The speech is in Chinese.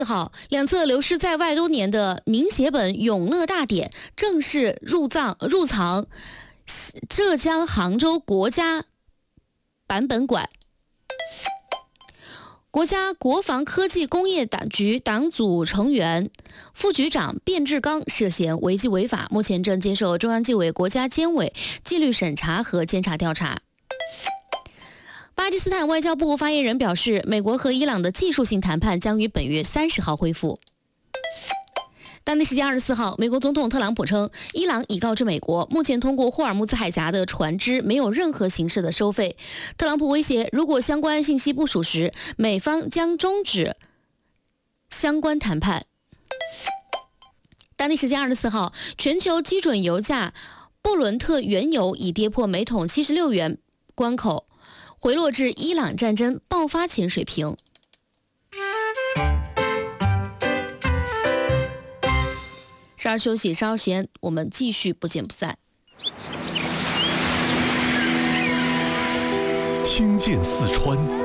号，两侧流失在外多年的名写本《永乐大典》正式入藏浙江杭州国家版本馆。国家国防科技工业局党组成员、副局长卞志刚涉嫌违纪违法，目前正接受中央纪委国家监委纪律审查和监察调查。巴基斯坦外交部发言人表示，美国和伊朗的技术性谈判将于本月30号恢复。当地时间24号，美国总统特朗普称，伊朗已告知美国，目前通过霍尔木兹海峡的船只没有任何形式的收费。特朗普威胁，如果相关信息不属实，美方将终止相关谈判。当地时间24号，全球基准油价布伦特原油已跌破每桶76元关口，回落至伊朗战争爆发前水平。稍休息，稍闲，我们继续，不见不散。 听见四川，